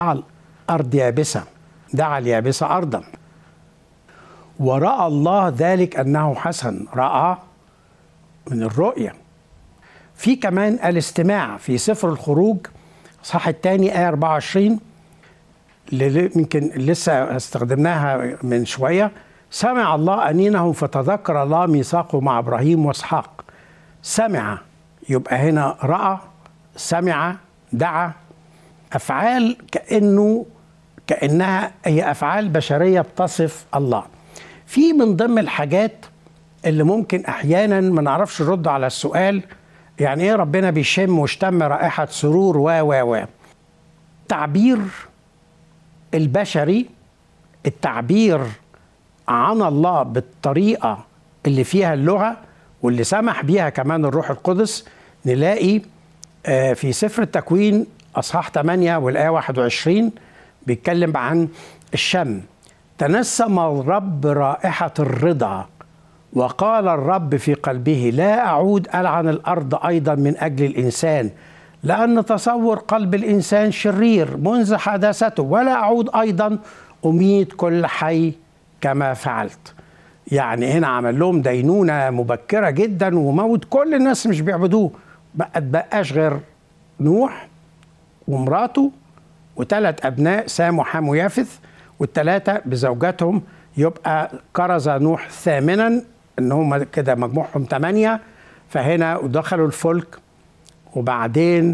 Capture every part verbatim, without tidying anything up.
الأرض يابسة، دعا اليابسة أرضا، ورأى الله ذلك أنه حسن. رأى من الرؤية. في كمان الاستماع في سفر الخروج صح الثاني آية أربعة وعشرين، اللي يمكن لسه استخدمناها من شوية. سمع الله أنينهم فتذكر الله ميثاقه مع إبراهيم وإسحاق. سمع، يبقى هنا رأى، سمع، دعا، أفعال كأنه كأنها هي أفعال بشرية بتصف الله. في من ضمن الحاجات اللي ممكن أحيانا ما نعرفش نرد على السؤال، يعني إيه ربنا بيشم واشتم رائحة سرور و و و التعبير البشري، التعبير عن الله بالطريقة اللي فيها اللغة واللي سمح بيها كمان الروح القدس. نلاقي في سفر التكوين أصحاح ثمانية والآية واحد وعشرين بيتكلم عن الشم. تنسم الرب رائحة الرضا، وقال الرب في قلبه لا أعود ألعن الأرض أيضا من أجل الإنسان، لأن تصور قلب الإنسان شرير منذ حداثته، ولا أعود أيضا أميت كل حي كما فعلت. يعني هنا عمل لهم دينونة مبكرة جدا وموت كل الناس مش بيعبدوه. ما بقاش غير نوح ومراته وثلاث أبناء سام وحام ويافث، والثلاثة بزوجاتهم، يبقى كرز نوح ثامنا، ان هم كده مجموعهم ثمانية. فهنا دخلوا الفلك، وبعدين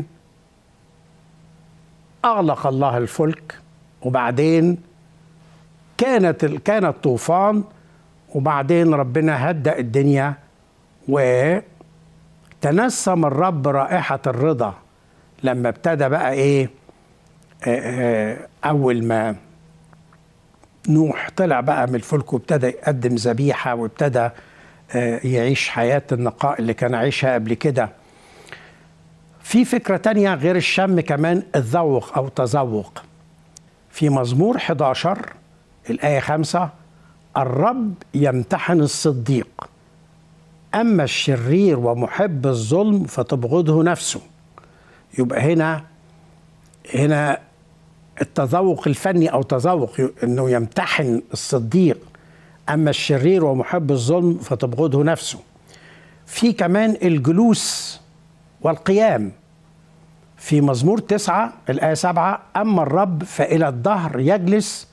أغلق الله الفلك، وبعدين كانت كان الطوفان، وبعدين ربنا هدأ الدنيا، وتنسم الرب رائحة الرضا لما ابتدى بقى ايه أول ما نوح طلع بقى من الفلك وابتدى يقدم ذبيحة وابتدى يعيش حياة النقاء اللي كان عايشها قبل كده. في فكرة تانية غير الشم كمان الذوق أو تذوق. في مزمور أحد عشر الآية خمسة: الرب يمتحن الصديق، أما الشرير ومحب الظلم فتبغضه نفسه. يبقى هنا هنا التذوق الفني أو تذوق أنه يمتحن الصديق، أما الشرير ومحب الظلم فتبغضه نفسه. في كمان الجلوس والقيام في مزمور تسعة الآية سبعة: أما الرب فإلى الدهر يجلس،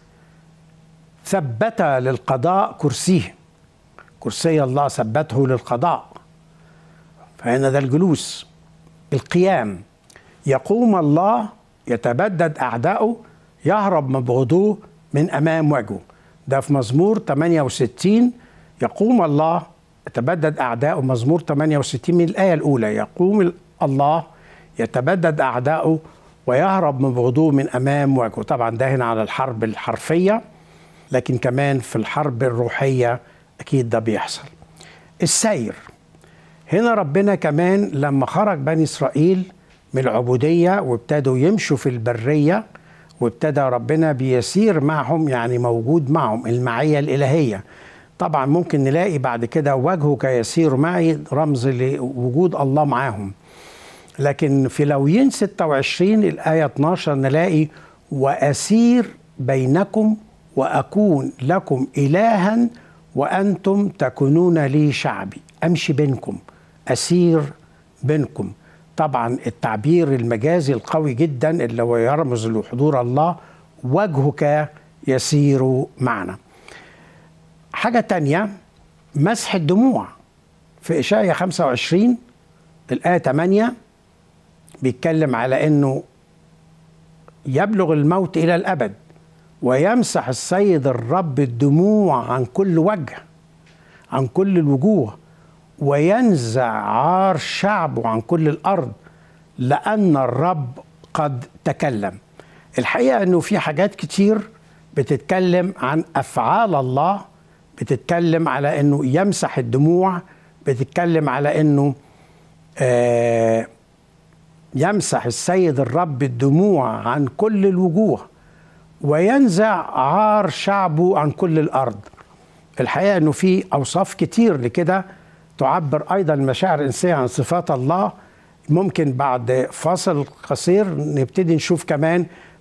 ثبت للقضاء كرسيه. كرسي الله ثبته للقضاء. فهنا ده الجلوس. القيام: يقوم الله يتبدد أعداؤه، يهرب مبغضوه من أمام وجهه. ده في مزمور ثمانية وستين. يقوم الله يتبدد أعداؤه، مزمور ثمانية وستين من الآية الأولى: يقوم الله يتبدد أعداؤه ويهرب مبغضوه من أمام وجهه. طبعا ده هنا على الحرب الحرفية، لكن كمان في الحرب الروحية أكيد ده بيحصل. السير: هنا ربنا كمان لما خرج بني إسرائيل من العبودية وابتدوا يمشوا في البرية، وابتدى ربنا بيسير معهم، يعني موجود معهم، المعية الإلهية. طبعا ممكن نلاقي بعد كده وجهك يسير معي، رمز لوجود الله معاهم. لكن في لويين ستة وعشرين الآية اثناشر نلاقي: وأسير بينكم وأكون لكم إلها وأنتم تكونون لي شعبي. أمشي بينكم، أسير بينكم. طبعا التعبير المجازي القوي جدا اللي هو يرمز لحضور الله، وجهك يسير معنا. حاجة تانية، مسح الدموع في إشعياء خمسة وعشرين الآية ثمانية بيتكلم على أنه يبلغ الموت إلى الأبد، ويمسح السيد الرب الدموع عن كل وجه، عن كل الوجوه، وينزع عار شعبه عن كل الأرض، لأن الرب قد تكلم. الحقيقة أنه في حاجات كتير بتتكلم عن أفعال الله، بتتكلم على أنه يمسح الدموع، بتتكلم على أنه آه يمسح السيد الرب الدموع عن كل الوجوه، وينزع عار شعبه عن كل الأرض. الحقيقة أنه في أوصاف كتير لكده تعبر أيضا المشاعر الإنسانية عن صفات الله. ممكن بعد فاصل قصير نبتدي نشوف كمان